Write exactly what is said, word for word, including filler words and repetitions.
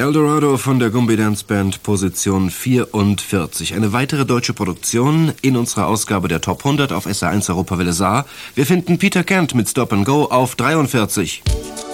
Eldorado von der Gumbi Dance Band, Position vierundvierzig. Eine weitere deutsche Produktion in unserer Ausgabe der Top hundert auf S R eins Europawelle Saar. Wir finden Peter Kent mit Stop and Go auf dreiundvierzig.